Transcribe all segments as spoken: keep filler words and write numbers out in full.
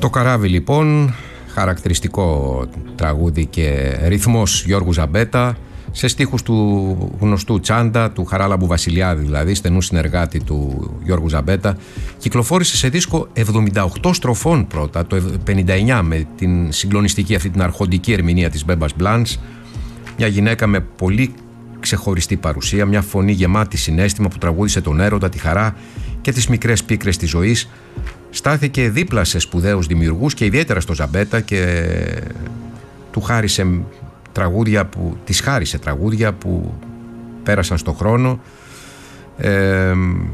Το καράβι λοιπόν, χαρακτηριστικό τραγούδι και ρυθμός Γιώργου Ζαμπέτα, σε στίχους του γνωστού Τσάντα, του Χαράλαμπου Βασιλιάδη δηλαδή, στενού συνεργάτη του Γιώργου Ζαμπέτα. Κυκλοφόρησε σε δίσκο εβδομήντα οκτώ στροφών πρώτα, το πενήντα εννιά, με την συγκλονιστική αυτή την αρχοντική ερμηνεία της Μπέμπας Μπλάνς. Μια γυναίκα με πολύ ξεχωριστή παρουσία, μια φωνή γεμάτη συναίσθημα που τραγούδισε τον έρωτα, τη χαρά και τις μικρές πίκρες της ζωής. Στάθηκε δίπλα σε σπουδαίους δημιουργούς και ιδιαίτερα στο Ζαμπέτα και του χάρισε τραγούδια που, της χάρισε τραγούδια που πέρασαν στον χρόνο. Ε,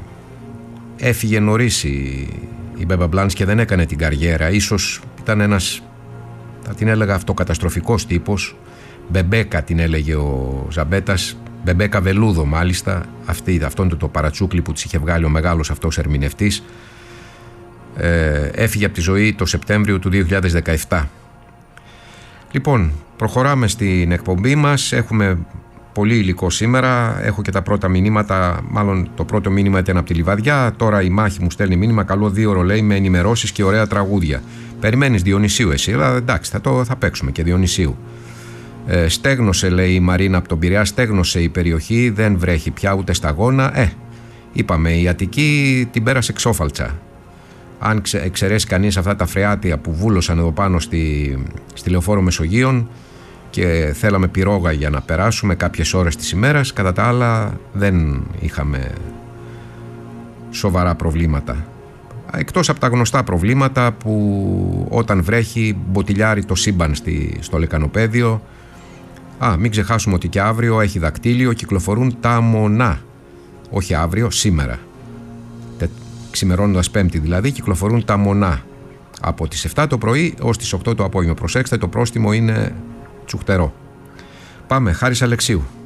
έφυγε νωρίς η, η Μπέμπα Μπλάνς και δεν έκανε την καριέρα. Ίσως ήταν ένας, θα την έλεγα, αυτοκαταστροφικός τύπος. Μπεμπέκα την έλεγε ο Ζαμπέτας, Μπεμπέκα Βελούδο μάλιστα. Αυτή, αυτό είναι το παρατσούκλι που της είχε βγάλει ο μεγάλος αυτός ερμηνευτής. Ε, έφυγε από τη ζωή το Σεπτέμβριο του δύο χιλιάδες δεκαεπτά. Λοιπόν, προχωράμε στην εκπομπή μας. Έχουμε πολύ υλικό σήμερα. Έχω και τα πρώτα μηνύματα. Μάλλον το πρώτο μήνυμα ήταν από τη Λιβαδιά. Τώρα η Μάχη μου στέλνει μήνυμα. Καλό δύο ώρο, λέει, με ενημερώσεις και ωραία τραγούδια. Περιμένεις Διονυσίου εσύ? Αλλά εντάξει, θα, το, θα παίξουμε και Διονυσίου. Ε, στέγνωσε, λέει η Μαρίνα από τον Πειραιά, στέγνωσε η περιοχή. Δεν βρέχει πια ούτε σταγόνα. Ε, είπαμε, η Αττική την πέρασε ξόφαλτσα. Αν εξαιρέσει κανείς αυτά τα φρεάτια που βούλωσαν εδώ πάνω στη, στη Λεωφόρο Μεσογείων και θέλαμε πυρόγα για να περάσουμε κάποιες ώρες της ημέρας, κατά τα άλλα δεν είχαμε σοβαρά προβλήματα. Εκτός από τα γνωστά προβλήματα που όταν βρέχει μποτιλιάρει το σύμπαν στη, στο λεκανοπέδιο. Α, μην ξεχάσουμε ότι και αύριο έχει δακτύλιο, κυκλοφορούν τα μονά. Όχι αύριο, σήμερα. Ξημερώνοντας Πέμπτη δηλαδή, κυκλοφορούν τα μονά από τις επτά το πρωί ως τις οκτώ το απόγευμα. Προσέξτε, το πρόστιμο είναι τσουχτερό. Πάμε, Χάρης Αλεξίου.